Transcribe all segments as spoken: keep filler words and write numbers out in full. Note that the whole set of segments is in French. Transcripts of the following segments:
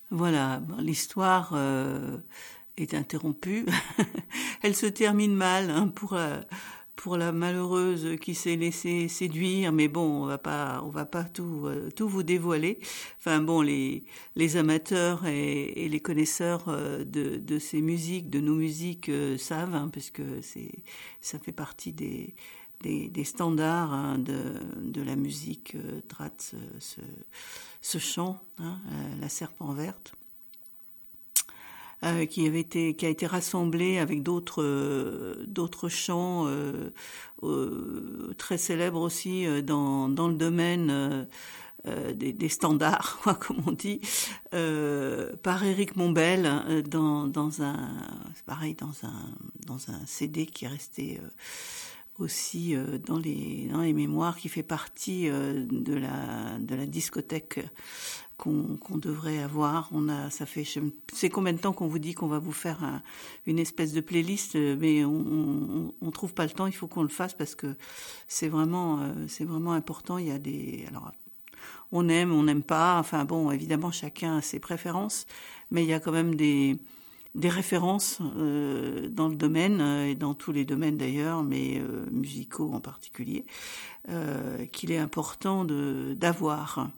Voilà, bon, l'histoire euh, est interrompue. Elle se termine mal hein, pour euh, pour la malheureuse qui s'est laissée séduire, mais bon, on va pas on va pas tout euh, tout vous dévoiler. Enfin bon, les les amateurs et, et les connaisseurs euh, de de ces musiques, de nos musiques euh, savent, hein, parce que c'est ça fait partie des des, des standards hein, de de la musique euh, Trat, ce, ce ce chant, hein, euh, la serpent verte. Euh, qui avait été qui a été rassemblé avec d'autres euh, d'autres chants euh, euh, très célèbres aussi euh, dans dans le domaine euh, euh, des, des standards quoi, comme on dit euh, par Éric Mombel euh, dans dans un c'est pareil dans un dans un C D qui est resté euh, aussi euh, dans les dans les mémoires, qui fait partie euh, de la de la discothèque qu'on qu'on devrait avoir. On a ça fait je sais combien de temps qu'on vous dit qu'on va vous faire un, une espèce de playlist, mais on, on on trouve pas le temps. Il faut qu'on le fasse parce que c'est vraiment euh, c'est vraiment important. Il y a des alors on aime, on n'aime pas. Enfin bon, évidemment chacun a ses préférences, mais il y a quand même des des références euh, dans le domaine euh, et dans tous les domaines d'ailleurs, mais euh, musicaux en particulier, euh, qu'il est important de d'avoir.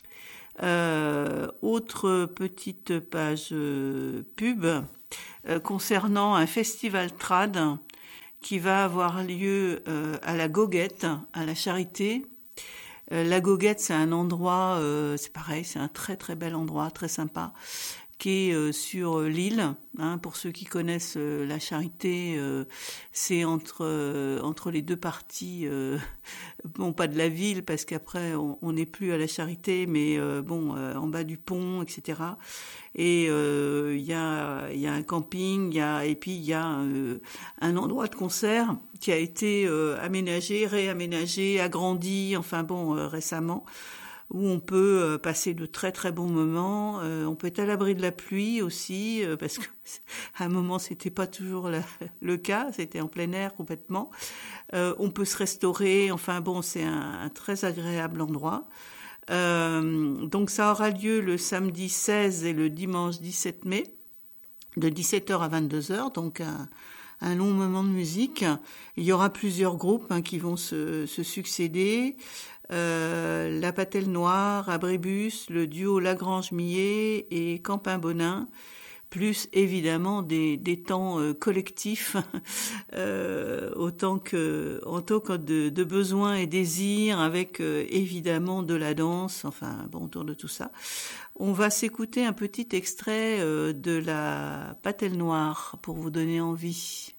Euh, autre petite page euh, pub euh, concernant un festival trad qui va avoir lieu euh, à la Goguette, à la Charité. Euh, la Goguette, c'est un endroit, euh, c'est pareil, c'est un très très bel endroit, très sympa, qui est euh, sur l'île. Hein, pour ceux qui connaissent euh, la Charité, euh, c'est entre euh, entre les deux parties. Euh, bon, pas de la ville parce qu'après on n'est plus à la Charité, mais euh, bon, euh, en bas du pont, et cetera. Et il euh, y a il y a un camping, il y a et puis il y a euh, un endroit de concert qui a été euh, aménagé, réaménagé, agrandi, enfin bon, euh, récemment, où on peut euh, passer de très très bons moments. Euh, on peut être à l'abri de la pluie aussi, euh, parce que à un moment c'était pas toujours la, le cas, c'était en plein air complètement. Euh, on peut se restaurer, enfin bon, c'est un, un très agréable endroit. Euh, donc ça aura lieu le samedi seize et le dimanche dix-sept mai, de dix-sept heures à vingt-deux heures, donc un, un long moment de musique. Il y aura plusieurs groupes hein, qui vont se, se succéder. Euh, la Patelle Noire, Abrébus, le duo Lagrange-Millet et Campin-Bonin, plus évidemment des, des temps euh, collectifs, euh, autant que, autant que de, de besoins et désirs, avec euh, évidemment de la danse, enfin bon, autour de tout ça. On va s'écouter un petit extrait euh, de la Patelle Noire pour vous donner envie.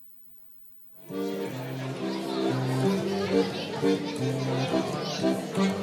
Thank you.